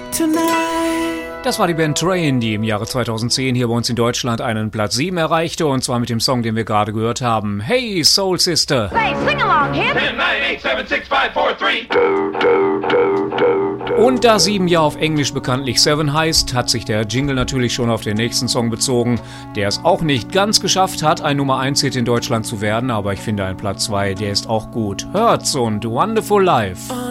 Das war die Band Train, die im Jahre 2010 hier bei uns in Deutschland einen Platz 7 erreichte, und zwar mit dem Song, den wir gerade gehört haben. Hey, Soul Sister! Say, sing along, hip! 10, 9, 8, 7, 6, 5, 4, 3. Und da 7 ja auf Englisch bekanntlich 7 heißt, hat sich der Jingle natürlich schon auf den nächsten Song bezogen, der es auch nicht ganz geschafft hat, ein Nummer 1 Hit in Deutschland zu werden, aber ich finde ein Platz 2, der ist auch gut. Hurts und Wonderful Life.